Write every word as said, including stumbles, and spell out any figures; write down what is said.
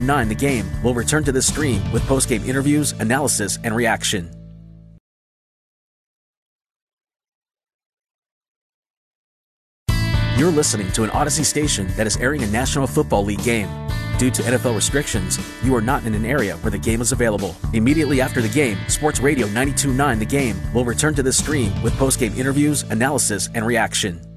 nine The Game will return to this stream with post-game interviews, analysis, and reaction. You're listening to an Odyssey station that is airing a National Football League game. Due to N F L restrictions, you are not in an area where the game is available. Immediately after the game, Sports Radio ninety-two point nine The Game will return to this stream with post-game interviews, analysis, and reaction.